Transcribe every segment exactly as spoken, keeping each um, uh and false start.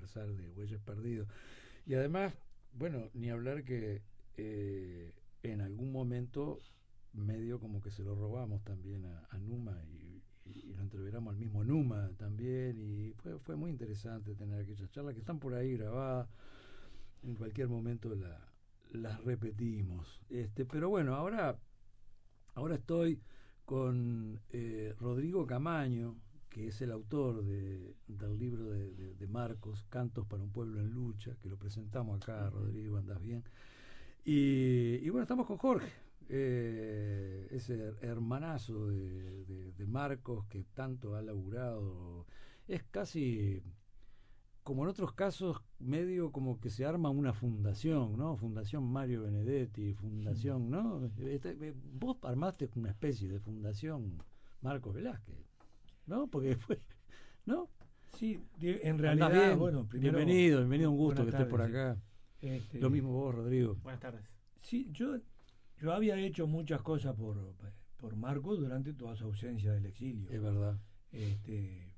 conversar de Bueyes Perdidos. Y además, bueno, ni hablar que eh, en algún momento medio como que se lo robamos también a, a Numa y, y, y lo entreveramos al mismo Numa también y fue, fue muy interesante tener aquellas charlas que están por ahí grabadas, en cualquier momento la, las repetimos. Este, pero bueno, ahora, ahora estoy con eh, Rodrigo Camaño, que es el autor de, del libro de, de, de Marcos, Cantos para un pueblo en lucha, que lo presentamos acá, Ujú. Rodrigo, andás bien. Y, y bueno, estamos con Jorge, eh, ese hermanazo de, de, de Marcos que tanto ha laburado. Es casi como en otros casos, medio como que se arma una fundación, ¿no? Fundación Mario Benedetti, fundación, ¿no? Este, eh, vos armaste una especie de fundación Marcos Velázquez, ¿no? Porque fue, ¿no? Sí, di- en Andás realidad, bien, bueno, primero, bienvenido, bienvenido, bu- un gusto que buenas estés por tardes, sí. acá. Lo mismo Este, vos, Rodrigo. Buenas tardes. sí, yo, yo había hecho muchas cosas por, por Marco durante toda su ausencia del exilio. Es verdad. Este,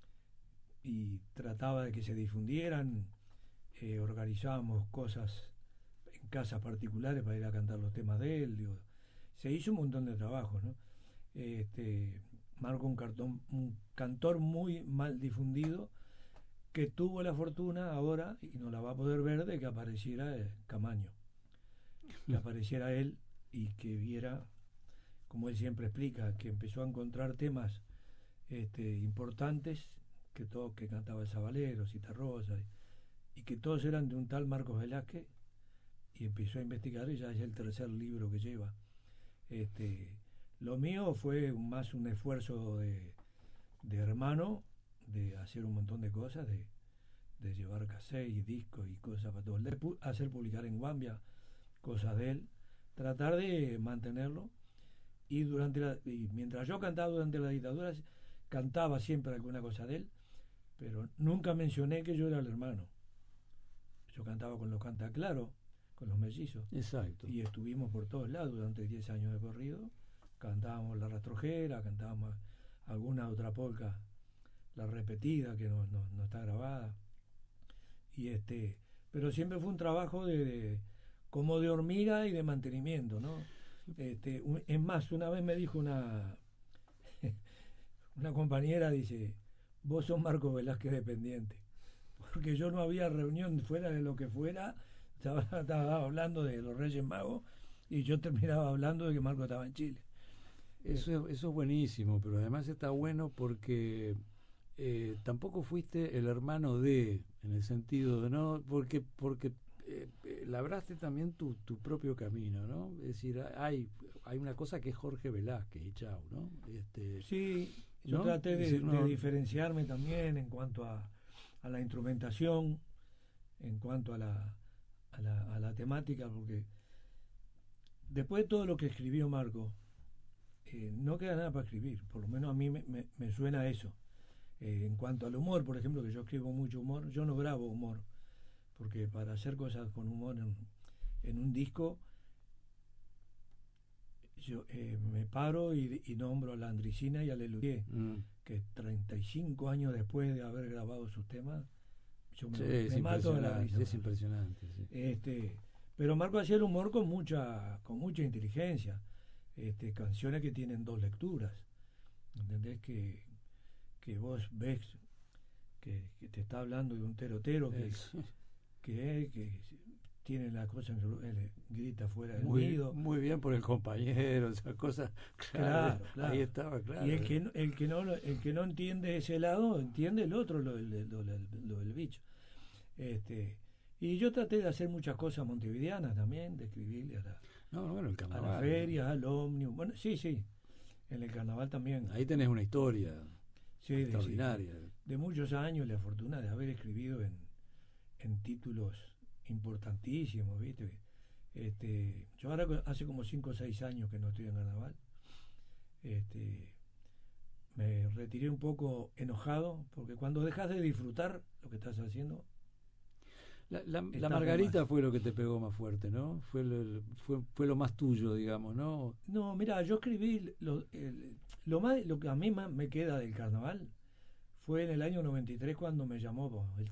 y trataba de que se difundieran, eh, organizábamos cosas en casas particulares para ir a cantar los temas de él. Digo, se hizo un montón de trabajo, ¿no? Este, Marco, un, cartón, un cantor muy mal difundido, que tuvo la fortuna ahora, y no la va a poder ver, de que apareciera eh, Camaño, que apareciera él y que viera, como él siempre explica, que empezó a encontrar temas este, importantes, que todos que cantaba Sabalero, Citarrosa, y, y que todos eran de un tal Marcos Velázquez, y empezó a investigar y ya es el tercer libro que lleva. Este, lo mío fue más un esfuerzo de, de hermano, de hacer un montón de cosas, de, de llevar cassette y discos y cosas para todo, de pu- hacer publicar en Guambia cosas de él, tratar de mantenerlo. Y durante la, y mientras yo cantaba durante la dictadura, cantaba siempre alguna cosa de él, pero nunca mencioné que yo era el hermano. Yo cantaba con los Cantaclaros, con los mellizos, Exacto. y estuvimos por todos lados durante diez años de corrido. Cantábamos La Rastrojera, cantábamos alguna otra polca, la repetida, que no, no, no está grabada. Y este, pero siempre fue un trabajo de, de como de hormiga y de mantenimiento, ¿no? Este, un, es más, una vez me dijo una una compañera, dice, vos sos Marco Velázquez dependiente, porque yo no había reunión fuera de lo que fuera, estaba, estaba hablando de los Reyes Magos y yo terminaba hablando de que Marco estaba en Chile. Eh, Eso es, eso es buenísimo, pero además está bueno porque eh, tampoco fuiste el hermano de, en el sentido de no, porque porque eh, eh, labraste también tu, tu propio camino, ¿no? Es decir, hay hay una cosa que es Jorge Velázquez y chau, ¿no? Este, sí, yo ¿no? traté Es de, decir, de no, diferenciarme también en cuanto a, a la instrumentación, en cuanto a la, a la, a la temática, porque después de todo lo que escribió Marco, eh, no queda nada para escribir, por lo menos a mí me, me, me suena eso. Eh, en cuanto al humor, por ejemplo, que yo escribo mucho humor, yo no grabo humor, porque para hacer cosas con humor en, en un disco, yo eh, me paro y, y nombro a la Andricina y a Lelutier, mm, que treinta y cinco años después de haber grabado sus temas, yo me, sí, es me mato de la risa. impresionante, es impresionante, sí. Este, pero Marco hacía el humor con mucha, con mucha inteligencia. Este, canciones que tienen dos lecturas. ¿Entendés? Que, que vos ves que, que te está hablando de un terotero que, Es, que, que tiene la cosa, él grita fuera del muy, nido. muy bien por el compañero, esa cosa, claro, Claro, ahí claro. estaba, Y el claro. que, no- el, que no, el que no entiende ese lado, entiende el otro, lo, del- lo, lo- lo del bicho. Este, y yo traté de hacer muchas cosas montevideanas también, de escribirle a la, No, bueno, el a la carnaval, ¿no? feria, al ómnibus. Bueno, sí, sí, en el carnaval también. Ahí tenés una historia Sí, de, sí, de, extraordinaria. de muchos años, la fortuna de haber escribido en, en títulos importantísimos, ¿viste? Este, yo ahora hace como cinco o seis años que no estoy en carnaval. Este, me retiré un poco enojado, porque cuando dejas de disfrutar lo que estás haciendo, La, la, la estás de Margarita más. fue lo que te pegó más fuerte, ¿no? Fue lo, fue, fue lo más tuyo, digamos, ¿no? No, mira, yo escribí lo, el- lo más, lo que a mí más me queda del carnaval fue en el año noventa y tres cuando me llamó el